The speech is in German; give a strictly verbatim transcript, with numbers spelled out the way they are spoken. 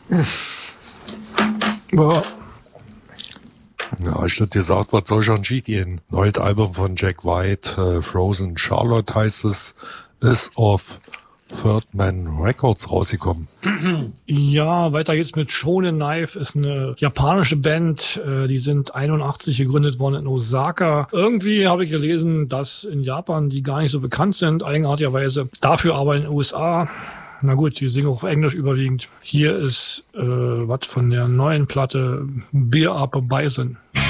Ja. Ja, ich hätte gesagt, was soll schon schief gehen? Neues Album von Jack White, äh, Frozen Charlotte heißt es, ist auf Third Man Records rausgekommen. Ja, weiter geht's mit Shonen Knife, ist eine japanische Band, äh, die sind einundachtzig gegründet worden in Osaka. Irgendwie habe ich gelesen, dass in Japan die gar nicht so bekannt sind, eigenartigerweise. Dafür aber in den U S A, na gut, die singen auch auf Englisch überwiegend. Hier ist äh, was von der neuen Platte Beer Up a Bison.